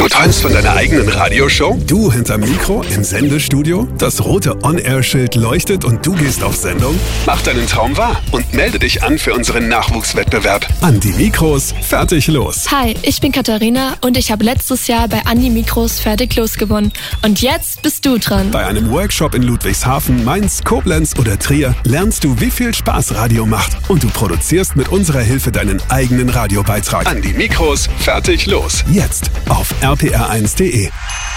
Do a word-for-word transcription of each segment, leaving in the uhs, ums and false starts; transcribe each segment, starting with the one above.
Du träumst von deiner eigenen Radioshow? Du hinterm Mikro im Sendestudio? Das rote On-Air-Schild leuchtet und du gehst auf Sendung? Mach deinen Traum wahr und melde dich an für unseren Nachwuchswettbewerb. An die Mikros, fertig, los. Hi, ich bin Katharina und ich habe letztes Jahr bei An die Mikros fertig los gewonnen. Und jetzt bist du dran. Bei einem Workshop in Ludwigshafen, Mainz, Koblenz oder Trier lernst du, wie viel Spaß Radio macht. Und du produzierst mit unserer Hilfe deinen eigenen Radiobeitrag. An die Mikros, fertig, los. Jetzt auf r p r eins punkt d e.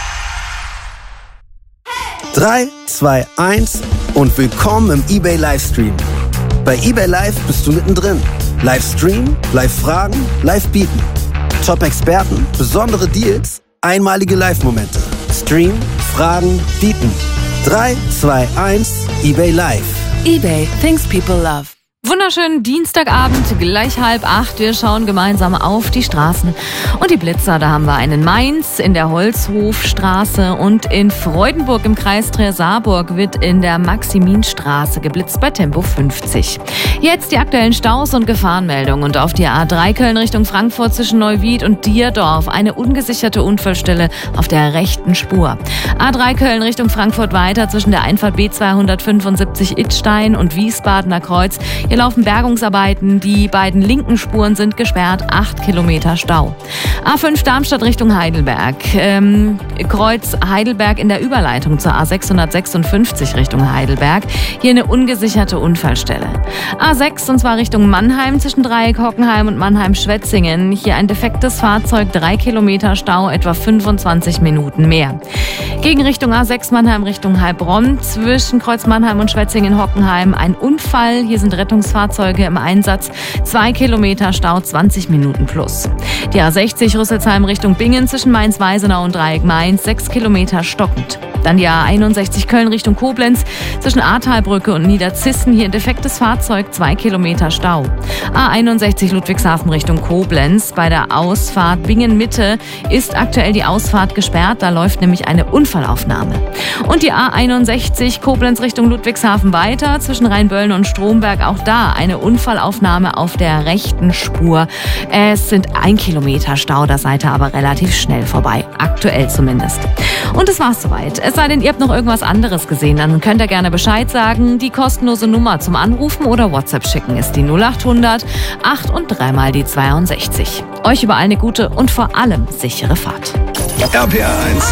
drei, zwei, eins und willkommen im eBay Livestream. Bei eBay Live bist du mittendrin. Livestream, Live-Fragen, Live-Bieten. Top-Experten, besondere Deals, einmalige Live-Momente. Stream, Fragen, Bieten. drei, zwei, eins, eBay Live. eBay, things people love. Wunderschönen Dienstagabend, gleich halb acht. Wir schauen gemeinsam auf die Straßen und die Blitzer. Da haben wir einen in Mainz in der Holzhofstraße und in Freudenburg im Kreis Trier-Saarburg wird in der Maximinstraße geblitzt bei Tempo fünfzig. Jetzt die aktuellen Staus und Gefahrenmeldungen und auf die A drei Köln Richtung Frankfurt zwischen Neuwied und Dierdorf eine ungesicherte Unfallstelle auf der rechten Spur. A drei Köln Richtung Frankfurt weiter zwischen der Einfahrt B zweihundertfünfundsiebzig Idstein und Wiesbadener Kreuz. Hier laufen Bergungsarbeiten, die beiden linken Spuren sind gesperrt, acht Kilometer Stau. A fünf Darmstadt Richtung Heidelberg, ähm, Kreuz Heidelberg in der Überleitung zur A sechshundertsechsundfünfzig Richtung Heidelberg, hier eine ungesicherte Unfallstelle. A sechs und zwar Richtung Mannheim zwischen Dreieck Hockenheim und Mannheim-Schwetzingen, hier ein defektes Fahrzeug, drei Kilometer Stau, etwa fünfundzwanzig Minuten mehr. Gegen Richtung A sechs Mannheim Richtung Heilbronn zwischen Kreuz Mannheim und Schwetzingen-Hockenheim ein Unfall, hier sind Rettungsfahrzeuge im Einsatz, zwei Kilometer Stau, zwanzig Minuten plus. Die A sechzig Rüsselsheim Richtung Bingen zwischen Mainz-Weisenau und Dreieck Mainz, sechs Kilometer stockend. Dann die A einundsechzig Köln Richtung Koblenz zwischen Ahrtalbrücke und Niederzissen, hier ein defektes Fahrzeug, zwei Kilometer Stau. A einundsechzig Ludwigshafen Richtung Koblenz, bei der Ausfahrt Bingen-Mitte ist aktuell die Ausfahrt gesperrt, da läuft nämlich eine Unfallaufnahme. Und die A einundsechzig Koblenz Richtung Ludwigshafen weiter zwischen Rheinböllen und Stromberg, auch da eine Unfallaufnahme auf der rechten Spur. Es sind ein Kilometer Stau, da seid ihr aber relativ schnell vorbei, aktuell zumindest. Und das war's soweit. Es sei denn, ihr habt noch irgendwas anderes gesehen, dann könnt ihr gerne Bescheid sagen. Die kostenlose Nummer zum Anrufen oder WhatsApp schicken ist die null achthundert acht und dreimal die zweiundsechzig. Euch überall eine gute und vor allem sichere Fahrt. R P R eins.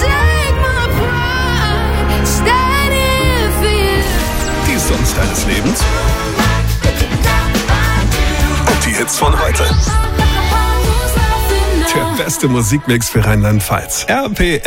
Die Songs deines Lebens und die Hits von heute. Der beste Musikmix für Rheinland-Pfalz. R P R